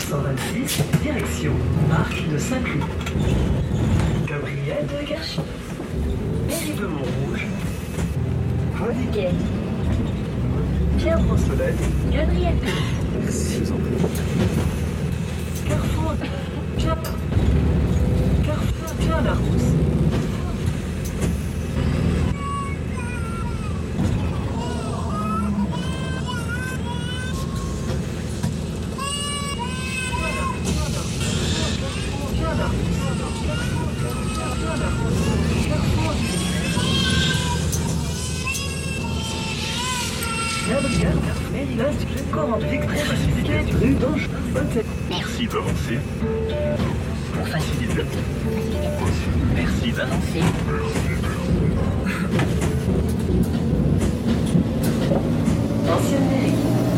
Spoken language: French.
126, direction Arc de Saint-Cloud. Gabriel de Garchon. Mairie de Montrouge. Reliquet. Pierre-Brossolette. Gabriel. Merci, vous en prie. Carrefour. Carrefour Pierre-Larousse. Merci d'avancer. Pour faciliter. Merci d'avancer.